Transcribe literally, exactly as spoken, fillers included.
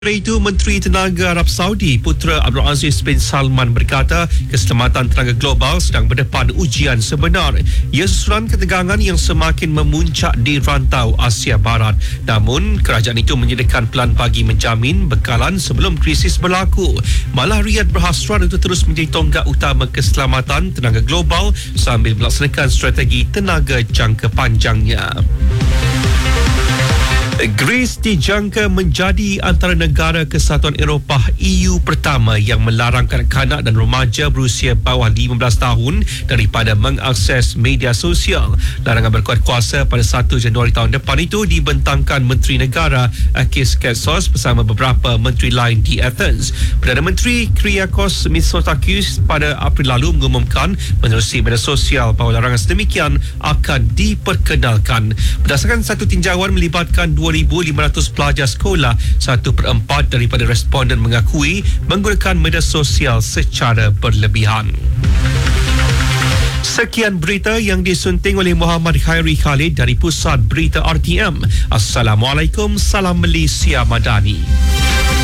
Itu Menteri Tenaga Arab Saudi Putera Abdul Aziz bin Salman berkata keselamatan tenaga global sedang berdepan ujian sebenar. Ia susulan ketegangan yang semakin memuncak di rantau Asia Barat. Namun kerajaan itu menyediakan pelan bagi menjamin bekalan sebelum krisis berlaku. Malah Riyadh berhasrat untuk terus menjadi tonggak utama keselamatan tenaga global sambil melaksanakan strategi tenaga jangka panjangnya. Greece dijangka menjadi antara negara Kesatuan Eropah E U pertama yang melarang kanak-kanak dan remaja berusia bawah lima belas tahun daripada mengakses media sosial. Larangan berkuat kuasa pada satu Januari tahun depan itu dibentangkan Menteri Negara Akis Ketsos bersama beberapa menteri lain di Athens. Perdana Menteri Kyriakos Mitsotakis pada April lalu mengumumkan menerusi media sosial bahawa larangan sedemikian akan diperkenalkan. Berdasarkan satu tinjauan melibatkan dua ribu lima ratus pelajar sekolah, satu per empat daripada responden mengakui menggunakan media sosial secara berlebihan. Sekian berita yang disunting oleh Muhammad Khairi Khalid dari Pusat Berita R T M. Assalamualaikum, salam Malaysia Madani.